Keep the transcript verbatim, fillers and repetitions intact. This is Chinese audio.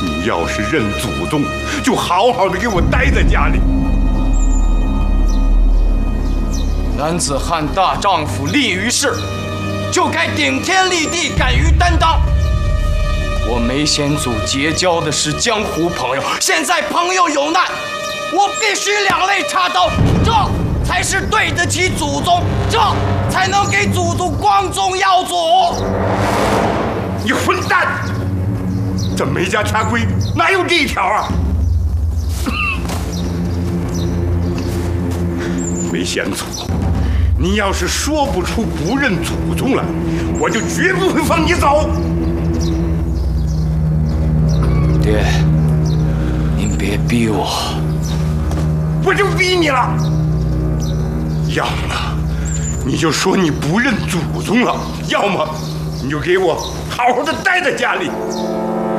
你要是认祖宗，就好好的给我待在家里。 男子汉大丈夫立于世，就该顶天立地，敢于担当。我梅先祖结交的是江湖朋友，现在朋友有难，我必须两肋插刀，这才是对得起祖宗，这才能给祖宗光宗耀祖。 你混蛋！这梅家家规哪有这一条啊？梅先祖，你要是说不出不认祖宗来，我就绝不会放你走。 爹，您别逼我， 我就逼你了。要么你就说你不认祖宗了，要么你就给我好好的待在家里。